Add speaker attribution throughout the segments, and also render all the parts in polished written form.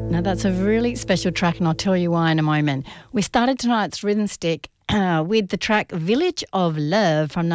Speaker 1: Now that's a really special track, and I'll tell you why in a moment. We started tonight's Rhythm Stick with the track Village of Love from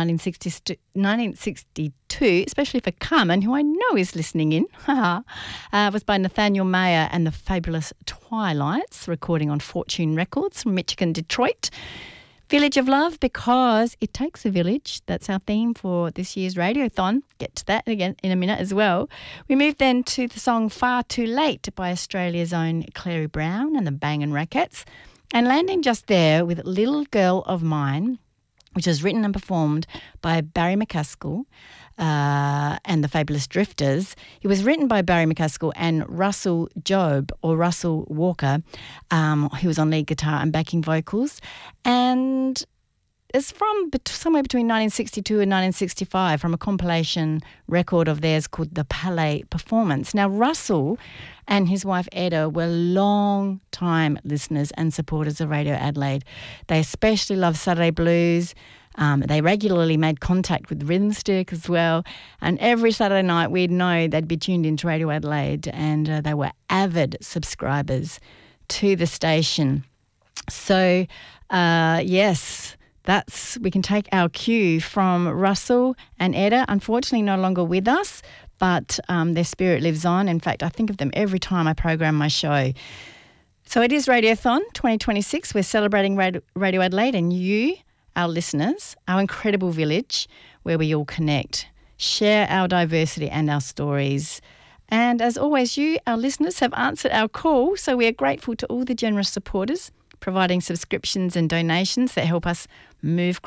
Speaker 1: 1962, especially for Carmen, who I know is listening in. It was by Nathaniel Mayer and the Fabulous Twilights, recording on Fortune Records from Michigan, Detroit. Village of Love, because it takes a village. That's our theme for this year's Radiothon. Get to that again in a minute as well. We move then to the song Far Too Late by Australia's own Clary Brown and the Bangin' Rackets, and landing just there with Little Girl of Mine, which was written and performed by Barry McCaskill and the Fabulous Drifters. It was written by Barry McCaskill and Russell Job, or Russell Walker, who was on lead guitar and backing vocals. And it's from somewhere between 1962 and 1965, from a compilation record of theirs called The Palais Performance. Now, Russell and his wife Edda were long-time listeners and supporters of Radio Adelaide. They especially loved Saturday Blues. They regularly made contact with Rhythm Stick as well. And every Saturday night we'd know they'd be tuned into Radio Adelaide, and they were avid subscribers to the station. So, yes, we can take our cue from Russell and Edda, unfortunately no longer with us, but their spirit lives on. In fact, I think of them every time I program my show. So it is Radiothon 2026. We're celebrating Radio Adelaide and you, our listeners, our incredible village where we all connect, share our diversity and our stories. And as always, you, our listeners, have answered our call, so we are grateful to all the generous supporters providing subscriptions and donations that help us move